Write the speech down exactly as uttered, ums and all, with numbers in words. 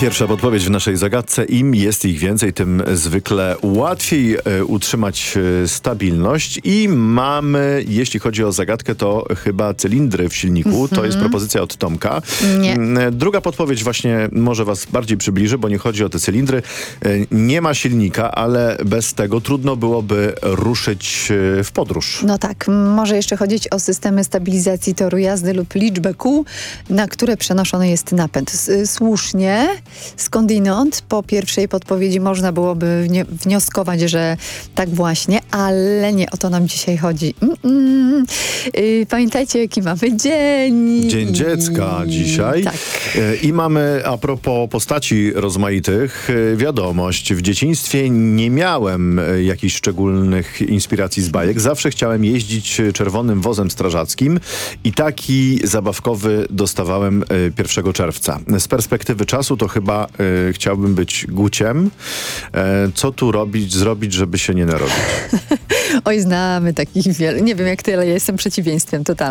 Pierwsza podpowiedź w naszej zagadce. Im jest ich więcej, tym zwykle łatwiej e, utrzymać e, stabilność. I mamy, jeśli chodzi o zagadkę, to chyba cylindry w silniku. Mm-hmm. To jest propozycja od Tomka. Nie. Druga podpowiedź właśnie może was bardziej przybliży, bo nie chodzi o te cylindry. E, nie ma silnika, ale bez tego trudno byłoby ruszyć e, w podróż. No tak, może jeszcze chodzić o systemy stabilizacji toru jazdy lub liczbę kół, na które przenoszony jest napęd. S- Słusznie, skądinąd po pierwszej podpowiedzi można byłoby wni- wnioskować, że tak właśnie, ale nie o to nam dzisiaj chodzi. Mm-mm. Yy, pamiętajcie, jaki mamy dzień. Dzień dziecka dzisiaj. Tak. E, I mamy, a propos postaci rozmaitych, e, wiadomość. W dzieciństwie nie miałem e, jakichś szczególnych inspiracji z bajek. Zawsze chciałem jeździć e, czerwonym wozem strażackim i taki zabawkowy dostawałem e, pierwszego czerwca. Z perspektywy czasu to chyba e, chciałbym być Guciem. E, co tu robić, zrobić, żeby się nie narobić? Oj, znamy takich wiele. Nie wiem jak ty, ale ja jestem przeciwieństwem totalnym.